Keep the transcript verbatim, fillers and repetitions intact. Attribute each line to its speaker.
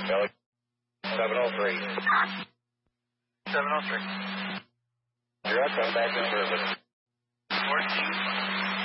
Speaker 1: Kelly, seven oh three.
Speaker 2: seven oh three.
Speaker 1: You're up, I'm back in service.
Speaker 2: fourteen.